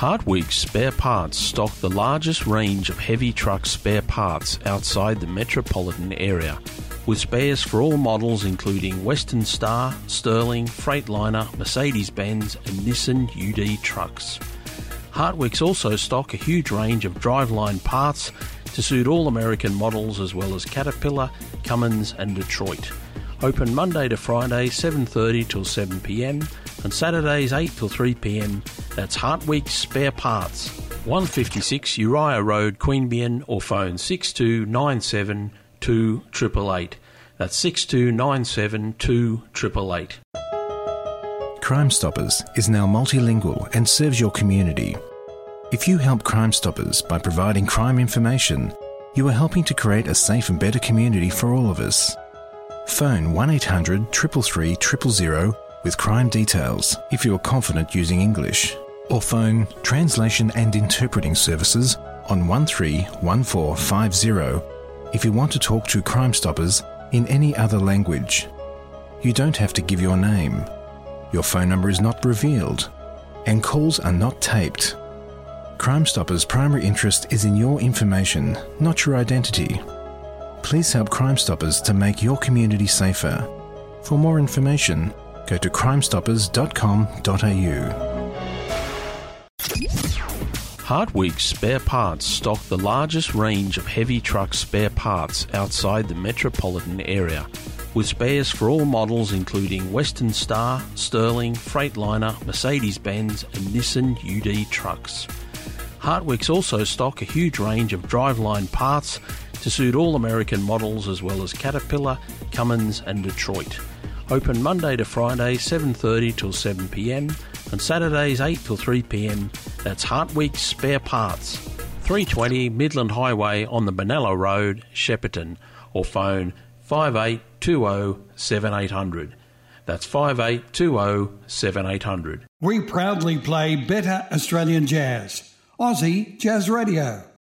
Hartwig's Spare Parts stock the largest range of heavy truck spare parts outside the metropolitan area, with spares for all models including Western Star, Sterling, Freightliner, Mercedes-Benz and Nissan UD trucks. Hartwig's also stock a huge range of driveline parts to suit all American models as well as Caterpillar, Cummins and Detroit. Open Monday to Friday 7:30 till 7pm and Saturdays 8 till 3pm. That's Hartwig's Spare Parts, 156 Uriah Road, Queanbeyan, or phone 6297 2888. That's 6297 2888. Crime Stoppers is now multilingual and serves your community. If you help Crime Stoppers by providing crime information, you are helping to create a safe and better community for all of us. Phone 1800 333 000 with crime details if you are confident using English, or phone Translation and Interpreting Services on 131450 if you want to talk to Crime Stoppers in any other language. You don't have to give your name. Your phone number is not revealed, and calls are not taped. Crime Stoppers' primary interest is in your information, not your identity. Please help Crime Stoppers to make your community safer. For more information, go to crimestoppers.com.au. Hartwig's Spare Parts stock the largest range of heavy truck spare parts outside the metropolitan area, with spares for all models including Western Star, Sterling, Freightliner, Mercedes-Benz and Nissan UD trucks. Hartwig's also stock a huge range of driveline parts to suit all American models as well as Caterpillar, Cummins and Detroit. Open Monday to Friday 7:30 till 7pm and Saturdays 8 till 3pm. That's Hartwig's Spare Parts, 320 Midland Highway on the Benalla Road, Shepparton, or phone 5820 7800. That's 5820 7800. We proudly play better Australian jazz. Aussie Jazz Radio.